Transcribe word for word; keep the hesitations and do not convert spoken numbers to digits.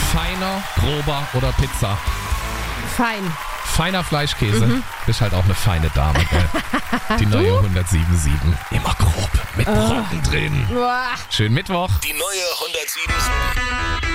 Feiner, grober oder Pizza? Fein. Feiner Fleischkäse. Mhm. Bist halt auch eine feine Dame, gell? Die neue hundertsieben Komma sieben. Immer grob. Mit Brocken drin. Uah. Schönen Mittwoch. Die neue hundertsieben Komma sieben.